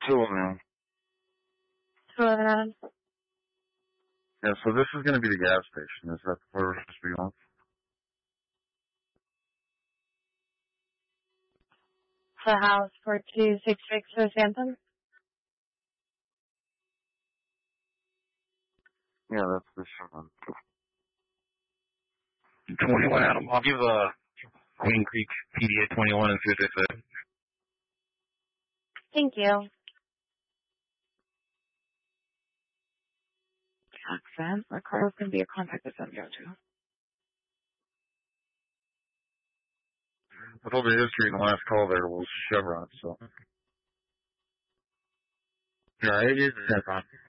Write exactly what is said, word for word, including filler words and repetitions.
Fill it in. Fill it in. Yeah, so this is going to be the gas station. Is that the part we're supposed to be on? The house for two six six Southampton? Yeah, that's this one. twenty-one Adam. I'll give uh, Queen Creek P D A twenty-one and see what they say. Thank you. Accent. My car is going to be a contact with them, go to. With all the history in the last call there was Chevron, so. Yeah, it is a Chevron.